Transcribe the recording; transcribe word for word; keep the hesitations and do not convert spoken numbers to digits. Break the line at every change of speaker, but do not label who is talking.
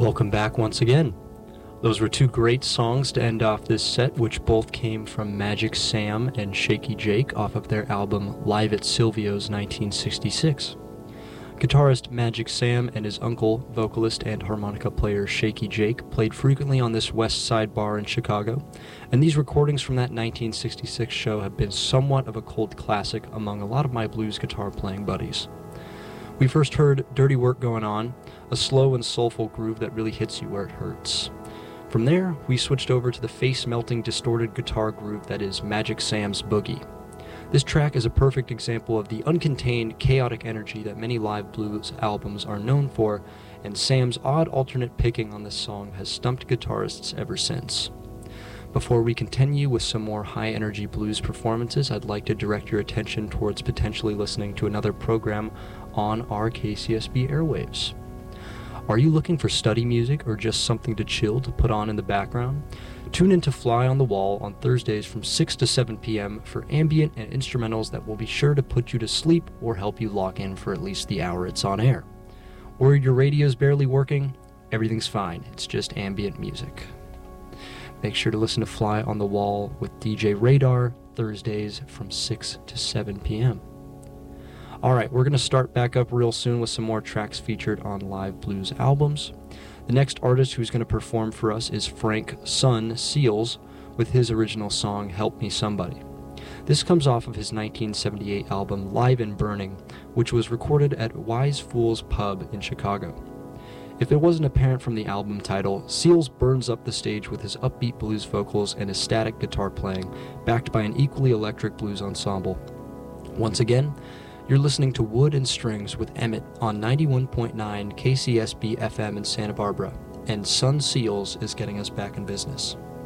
Welcome back once again. Those were two great songs to end off this set, which both came from Magic Sam and Shaky Jake off of their album Live at Silvio's nineteen sixty-six. Guitarist Magic Sam and his uncle, vocalist and harmonica player Shaky Jake, played frequently on this West Side bar in Chicago, and these recordings from that nineteen sixty-six show have been somewhat of a cult classic among a lot of my blues guitar playing buddies. We first heard Dirty Work Going On, a slow and soulful groove that really hits you where it hurts. From there, we switched over to the face-melting distorted guitar groove that is Magic Sam's Boogie. This track is a perfect example of the uncontained, chaotic energy that many live blues albums are known for, and Sam's odd alternate picking on this song has stumped guitarists ever since. Before we continue with some more high-energy blues performances, I'd like to direct your attention towards potentially listening to another program on our K C S B airwaves. Are you looking for study music or just something to chill to put on in the background? Tune in to Fly on the Wall on Thursdays from six to seven p.m. for ambient and instrumentals that will be sure to put you to sleep or help you lock in for at least the hour it's on air. Or your radio's barely working? Everything's fine, it's just ambient music. Make sure to listen to Fly on the Wall with D J Radar Thursdays from six to seven p.m. Alright, we're going to start back up real soon with some more tracks featured on live blues albums. The next artist who's going to perform for us is Frank Son Seals with his original song Help Me Somebody. This comes off of his nineteen seventy-eight album Live and Burning, which was recorded at Wise Fools Pub in Chicago. If it wasn't apparent from the album title, Seals burns up the stage with his upbeat blues vocals and his static guitar playing, backed by an equally electric blues ensemble. Once again, you're listening to Wood and Strings with Emmett on ninety-one point nine K C S B F M in Santa Barbara, and Son Seals is getting us back in business.